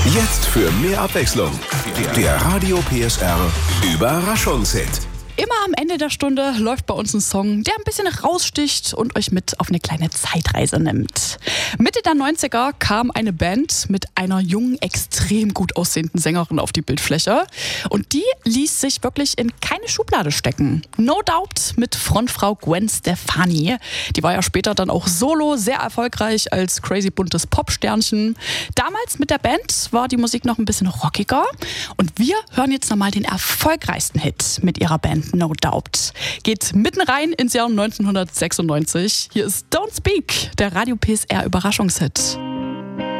Jetzt für mehr Abwechslung. Der Radio PSR Überraschungshit. Immer am Ende der Stunde läuft bei uns ein Song, der ein bisschen raussticht und euch mit auf eine kleine Zeitreise nimmt. Mitte der 90er kam eine Band mit einer jungen, extrem gut aussehenden Sängerin auf die Bildfläche. Und die ließ sich wirklich in keine Schublade stecken. No Doubt mit Frontfrau Gwen Stefani. Die war ja später dann auch solo sehr erfolgreich als crazy buntes Popsternchen. Damals mit der Band war die Musik noch ein bisschen rockiger. Und wir hören jetzt nochmal den erfolgreichsten Hit mit ihrer Band No Doubt. Geht mitten rein ins Jahr 1996. Hier ist Don't Speak, der Radio PSR Überraschungshit.